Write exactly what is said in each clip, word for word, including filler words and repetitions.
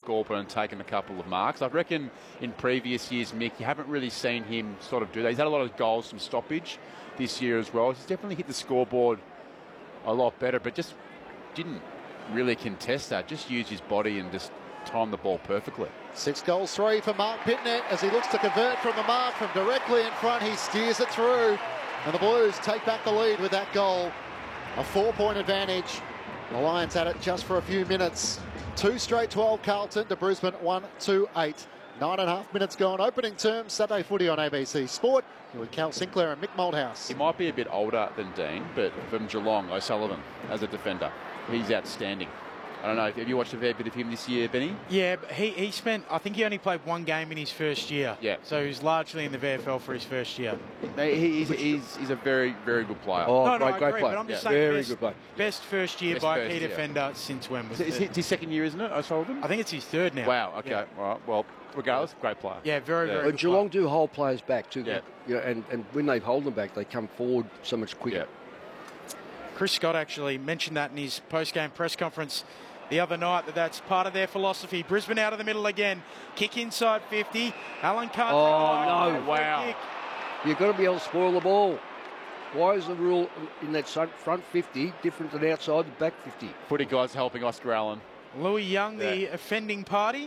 scoreboard and taken a couple of marks. I reckon in previous years, Mick, you haven't really seen him sort of do that. He's had a lot of goals from stoppage this year as well. He's definitely hit the scoreboard a lot better, but just didn't really contest that. Just used his body and just timed the ball perfectly. Six goals, three for Mark Pitnet as he looks to convert from the mark from directly in front. He steers it through, and the Blues take back the lead with that goal. A four-point advantage. The Lions had it just for a few minutes. Two straight twelve Carlton to Brisbane, one two eight. Nine and a half minutes gone. Opening terms, Saturday footy on A B C Sport. Here with Cal Sinclair and Mick Malthouse. He might be a bit older than Dean, but from Geelong, O'Sullivan as a defender, he's outstanding. I don't know, have you watched a fair bit of him this year, Benny? Yeah, but he, he spent, I think he only played one game in his first year. Yeah. So he's largely in the V F L for his first year. He, he's, he's, he's a very, very good player. Oh, no, no, great, I great agree, player. but I'm just Yeah. saying Very best, good player. best first year Best by first a key year. defender since when? Was It's the, his, his second year, isn't it, O'Sullivan? I think it's his third now. Wow, okay. Yeah. All right. Well, regardless, great player. Yeah, very, Yeah. very But good Geelong player. do hold players back too. Yeah. You know, and, and when they hold them back, they come forward so much quicker. Yeah. Chris Scott actually mentioned that in his post-game press conference the other night, that that's part of their philosophy. Brisbane out of the middle again. Kick inside fifty. Alan Carter. Oh, no. Wow. Kick. You've got to be able to spoil the ball. Why is the rule in that front fifty different than outside the back fifty? Footy guys helping Oscar Allen. Louis Young, the Yeah. offending party.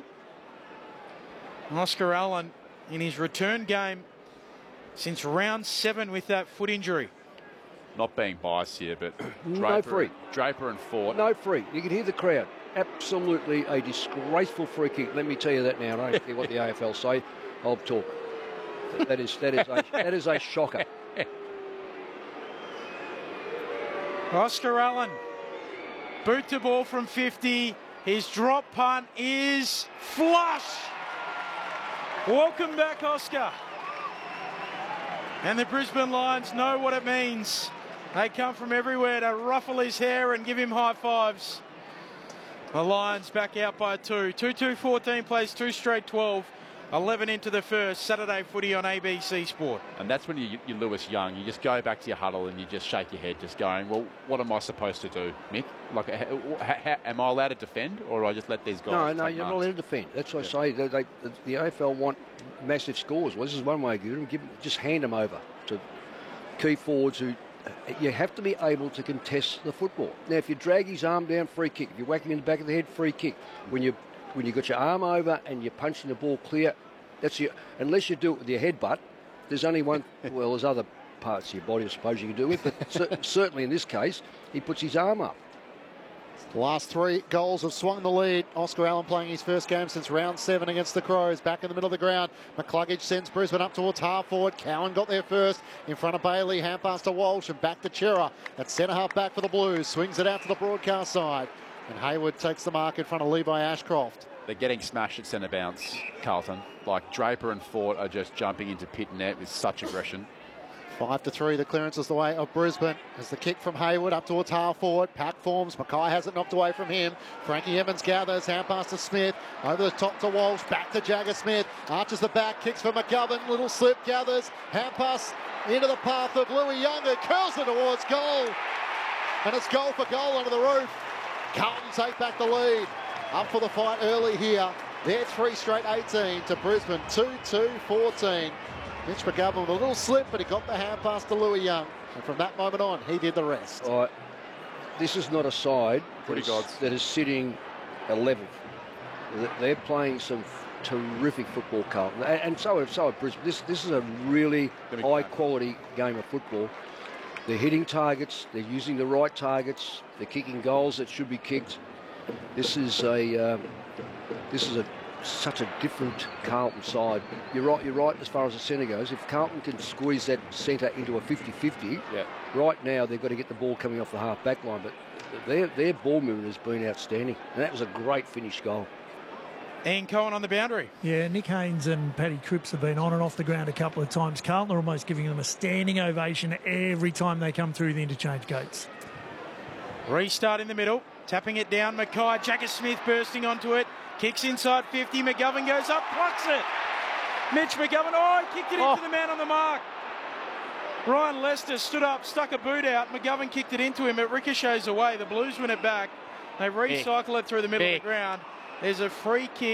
Oscar Allen in his return game since round seven with that foot injury. Not being biased here, but No Draper, free. Draper and Fort. No free. You can hear the crowd. Absolutely a disgraceful free kick. Let me tell you that now. I don't care what the A F L say. I'll talk. That is that is a that is a shocker. Oscar Allen, boot to ball from fifty. His drop punt is flush. Welcome back, Oscar. And the Brisbane Lions know what it means. They come from everywhere to ruffle his hair and give him high fives. The Lions back out by two. two two fourteen plays two straight twelve. eleven into the first. Saturday footy on A B C Sport. And that's when you, you're Lewis Young. You just go back to your huddle and you just shake your head, just going, well, what am I supposed to do, Mick? Like, ha, ha, ha, am I allowed to defend, or do I just let these guys No, no, take you're not marks? allowed to defend. That's what Yeah. I say. They, they, the A F L want massive scores. Well, this is one way to give them. Give, just hand them over to key forwards who. You have to be able to contest the football. Now, if you drag his arm down, free kick. If you whack him in the back of the head, free kick. When you when you got your arm over and you're punching the ball clear, that's your. Unless you do it with your headbutt, there's only one. Well, there's other parts of your body, I suppose, you can do it. But cer- certainly in this case, he puts his arm up. The last three goals have swung the lead. Oscar Allen playing his first game since round seven against the Crows. Back in the middle of the ground. McCluggage sends Brisbane up towards half forward. Cowan got there first. In front of Bailey. Hand pass to Walsh and back to Chera. At centre half back for the Blues. Swings it out to the broadcast side. And Hayward takes the mark in front of Levi Ashcroft. They're getting smashed at centre bounce, Carlton. Like, Draper and Fort are just jumping into pit net with such aggression. Five to three, the clearance is the way of Brisbane. As the kick from Hayward up towards half forward. Pack forms. Mackay has it knocked away from him. Frankie Evans gathers. Hand pass to Smith. Over the top to Walsh. Back to Jagger Smith. Arches the back. Kicks for McGovern. Little slip. Gathers. Hand pass into the path of Louis Young. Who curls it towards goal. And it's goal for goal under the roof. Carlton take back the lead. Up for the fight early here. They're three straight eighteen to Brisbane. two two fourteen. Mitch McGovern with a little slip, but he got the hand pass to Louis Young. And from that moment on, he did the rest. All right. This is not a side that Pretty is, gods. that is sitting eleventh. They're playing some terrific football, Carlton. And, and so, so are Brisbane. This, this is a really high-quality game of football. They're hitting targets. They're using the right targets. They're kicking goals that should be kicked. This is a... Um, this is a such a different Carlton side. You're right, you're right as far as the centre goes. If Carlton can squeeze that centre into a fifty fifty, Yeah. right now they've got to get the ball coming off the half-back line, but their, their ball movement has been outstanding. And that was a great finish goal. Ian Cohen on the boundary. Yeah, Nick Haynes and Paddy Cripps have been on and off the ground a couple of times. Carlton are almost giving them a standing ovation every time they come through the interchange gates. Restart in the middle. Tapping it down. Mackay. Jagger Smith bursting onto it. Kicks inside fifty. McGovern goes up. Plucks it. Mitch McGovern. Oh, he kicked it Oh. into the man on the mark. Ryan Lester stood up, stuck a boot out. McGovern kicked it into him. It ricochets away. The Blues win it back. They recycle it through the middle of the ground. There's a free kick.